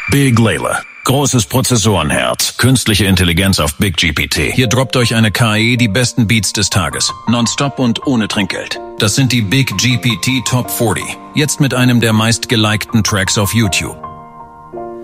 Big Layla. Großes Prozessorenherz. Künstliche Intelligenz auf Big GPT. Hier droppt euch eine KI die besten Beats des Tages. Nonstop und ohne Trinkgeld. Das sind die Big GPT Top 40. Jetzt mit einem der meistgelikten Tracks auf YouTube.